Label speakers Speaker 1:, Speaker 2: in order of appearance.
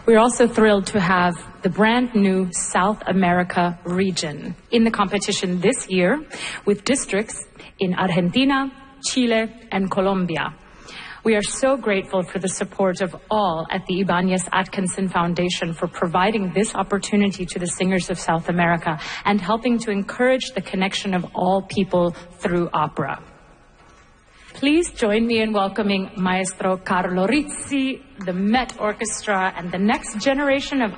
Speaker 1: We're also thrilled to have the brand new South America region in the competition this year with districts in Argentina, Chile, and Colombia. We are so grateful for the support of all at the Ibanez Atkinson Foundation for providing this opportunity to the singers of South America and helping to encourage the connection of all people through opera. Please join me in welcoming Maestro Carlo Rizzi, the Met Orchestra, and the next generation of